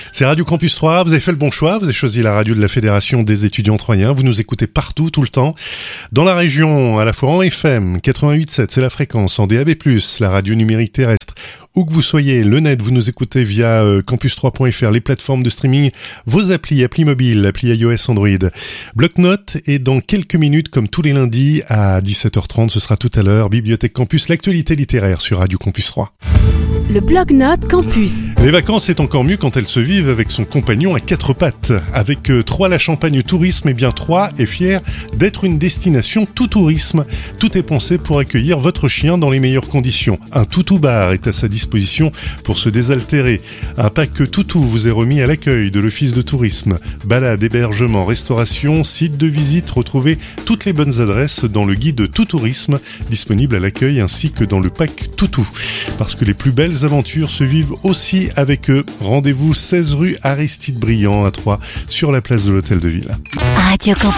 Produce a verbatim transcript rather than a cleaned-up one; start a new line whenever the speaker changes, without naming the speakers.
C'est Radio Campus trois, vous avez fait le bon choix, vous avez choisi la radio de la Fédération des étudiants troyens, vous nous écoutez partout, tout le temps. Dans la région, à la fois en F M, quatre-vingt-huit virgule sept, c'est la fréquence, en D A B plus, la radio numérique terrestre. Où que vous soyez, le net, vous nous écoutez via euh, campus trois point f r, les plateformes de streaming, vos applis, appli mobile, appli iOS, Android. Bloc-notes, et dans quelques minutes, comme tous les lundis, à dix-sept heures trente, ce sera tout à l'heure, Bibliothèque Campus, l'actualité littéraire sur Radio Campus trois.
Le Bloc-notes Campus.
Les vacances, c'est encore mieux quand elles se vivent avec son compagnon à quatre pattes. Avec euh, Troyes la Champagne Tourisme, et bien Troyes est fier d'être une destination tout tourisme. Tout est pensé pour accueillir votre chien dans les meilleures conditions. Un toutou bar est à sa disposition pour se désaltérer. Un pack toutou vous est remis à l'accueil de l'office de tourisme. Balade, hébergement, restauration, site de visite, retrouvez toutes les bonnes adresses dans le guide Tout Tourisme, disponible à l'accueil ainsi que dans le pack toutou. Parce que les plus belles aventures se vivent aussi avec eux. Rendez-vous seize rue Aristide Briand à Troyes, sur la place de l'Hôtel de Ville.
Radio Campus.